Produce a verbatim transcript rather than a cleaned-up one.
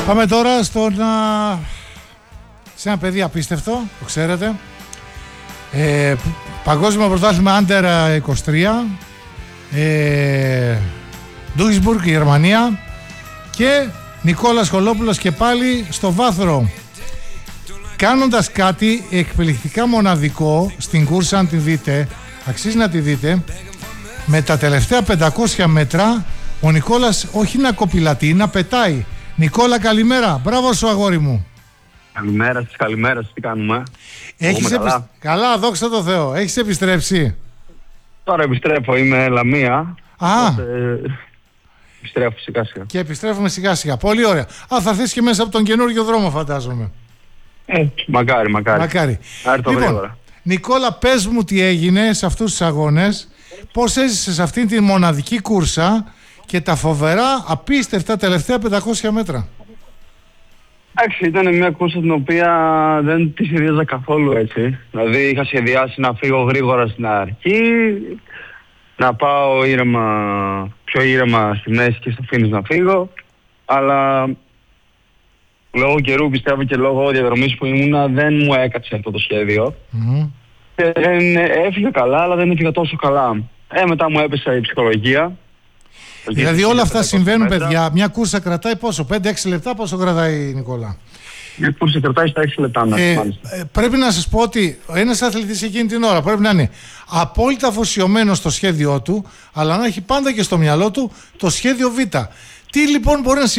Πάμε τώρα στον, α, σε ένα παιδί απίστευτο, το ξέρετε. Ε, παγκόσμιο πρωτάθλημα Άντερ είκοσι τρία, ε, Duisburg, Γερμανία, και Νικόλας Χολόπουλος και πάλι στο βάθρο, κάνοντας κάτι εκπληκτικά μοναδικό στην κούρσα. Αν τη δείτε, αξίζει να τη δείτε. Με τα τελευταία πεντακόσια μέτρα ο Νικόλας όχι να κοπηλατεί, να πετάει. Νικόλα, καλημέρα. Μπράβο σου, αγόρι μου. Καλημέρα σας, καλημέρα σας. Τι κάνουμε? Έχεις επισ... καλά. καλά, δόξα τω Θεώ. Έχεις επιστρέψει? Τώρα επιστρέφω, είμαι Λαμία. Α, οπότε, επιστρέφω σιγά σιγά. Και επιστρέφουμε σιγά σιγά. Πολύ ωραία. Α, θα έρθεις και μέσα από τον καινούριο δρόμο, φαντάζομαι. Ε, μακάρι, μακάρι. Μακάρι. Λοιπόν, γρήγορα. Νικόλα, πες μου τι έγινε σε αυτούς τους αγώνες, πώς έζησες αυτήν τη μοναδική κούρσα και τα φοβερά, απίστευτα τελευταία πεντακόσια μέτρα. Εντάξει, ήταν μια κούρσα την οποία δεν τη σχεδίαζα καθόλου έτσι. Δηλαδή είχα σχεδιάσει να φύγω γρήγορα στην αρχή, να πάω ήρεμα, πιο ήρεμα στη μέση και στο finish να φύγω, αλλά λόγω καιρού, πιστεύω, και λόγω διαδρομής που ήμουνα, δεν μου έκατσε αυτό το σχέδιο. Mm-hmm. Και δεν έφυγα καλά, αλλά δεν έφυγα τόσο καλά. Ε, μετά μου έπεσε η ψυχολογία. Δηλαδή όλα αυτά συμβαίνουν, μέτρα. Παιδιά. Μια κούρσα κρατάει πόσο, πέντε έξι λεπτά, πόσο κρατάει, Νικόλα? Μια κούρσα κρατάει στα έξι λεπτά. Ναι, ε, ε, πρέπει να σας πω ότι ένας αθλητής εκείνη την ώρα πρέπει να είναι απόλυτα αφοσιωμένος στο σχέδιο του, αλλά να έχει πάντα και στο μυαλό του το σχέδιο Β. Τι λοιπόν μπορεί να